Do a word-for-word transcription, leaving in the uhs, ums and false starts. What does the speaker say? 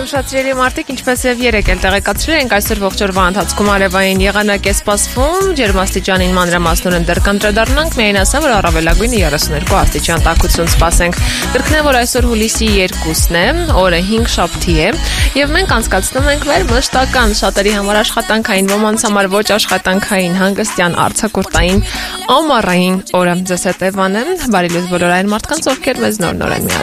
Շատ սիրելի մարդիկ, ինչպես եւ երեկ էլ տեղեկացրել ենք, այսօր ողջ օրվա ընթացքում արևային եղանակ է սպասվում, ջերմաստիճանին մանրամասնորեն դեռ կանդրադառնանք, միայն ասեմ, որ առավելագույնը երեսուններկու աստիճան տաքություն սպասենք։ Կրկնեմ, որ այսօր հուլիսի երկուսն է, օրը հինգ շաբթի է, եւ մենք անցկացնում ենք մեր մշտական շատերի համար աշխատանքային, ոմանց համար ոչ աշխատանքային, հանգստյան, արձակուրդային, ամառային օրը։ Ձեզ հետ Էվան եմ, բարի լույս բոլոր այն մարդկանց, ովքեր մեզ նոր-նոր են